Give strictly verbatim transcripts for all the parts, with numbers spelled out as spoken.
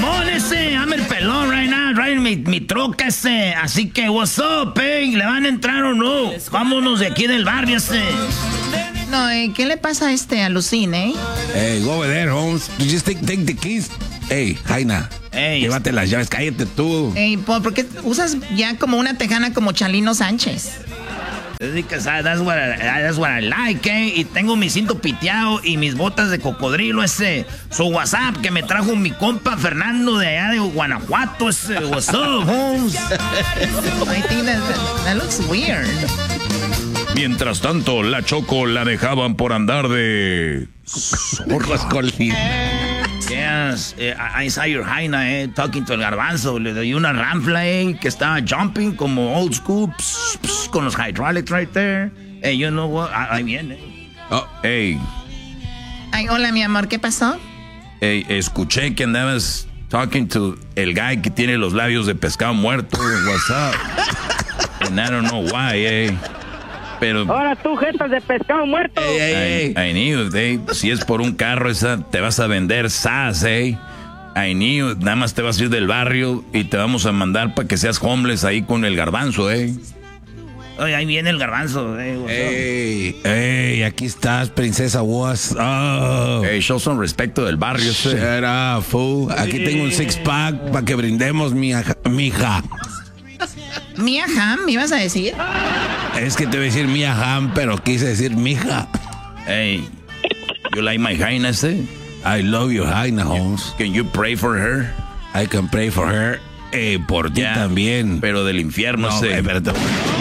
Simón ese, I'm el pelón right now, riding mi, mi troca ese. Así que, what's up, eh? ¿Le van a entrar o no? Vámonos de aquí del barrio ese. No, eh, ¿qué le pasa a este alucine, eh? Hey, go over there, Holmes. You just take, take the keys. Hey, Jaina. Hey, llévate las llaves, cállate tú. Ey, ¿por qué usas ya como una tejana como Chalino Sánchez? Because that's what I, that's what I like, eh. Y tengo mi cinto piteado y mis botas de cocodrilo ese. Su WhatsApp que me trajo mi compa Fernando de allá de Guanajuato ese. What's up, Holmes? I think that, that looks weird. Mientras tanto, la Choco la dejaban por andar de... Zorras colín. Yes, eh, I saw your Jaina, eh, talking to el garbanzo. Le doy una ranfla, eh, que estaba jumping como old school, pss, pss, con los hydraulics right there. Hey, you know what? Ahí viene. Oh, hey, Ay, hola, mi amor, ¿qué pasó? hey, escuché que andabas talking to el guy que tiene los labios de pescado muerto. What's up? And I don't know why, eh. Pero... Ahora tú, jetas de pescado muerto. Hey, hey, hey. I, I knew, eh. Si es por un carro, esa te vas a vender sas, eh. I knew, nada más te vas a ir del barrio y te vamos a mandar para que seas homeless ahí con el garbanzo, eh. Oye, ahí viene el garbanzo, eh. Hey, hey, aquí estás, princesa What's up? Hey, show some respeto del barrio, Shut up, fool. Aquí tengo un six pack para que brindemos, mi mija. Mia Hamm, ¿me ibas a decir? Es que te voy a decir Mia Hamm, pero quise decir mija. Hey, you like my Jaina, eh? I love you, Jaina, Holmes. Can you pray for her? I can pray for her. Eh, por ti Yeah, también. Pero del infierno, No, sí. eh, espérate.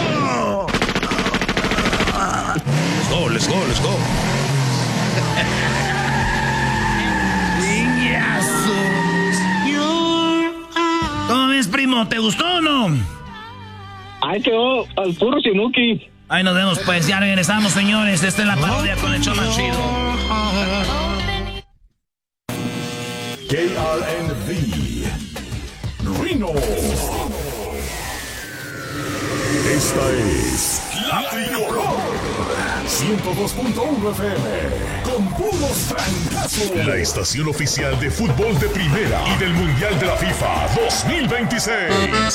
Let's go, let's go, let's go. ¿Cómo ves, primo? ¿Te gustó o no? Ahí quedó al puro Sinuki. Ahí nos vemos, pues. Ya regresamos, señores. Esta es la parodia con el show más chido. K R N V Rino. Esta es La Tricolor ciento dos punto uno F M con puros francazos. La estación oficial de fútbol de primera y del Mundial de la FIFA dos mil veintiséis.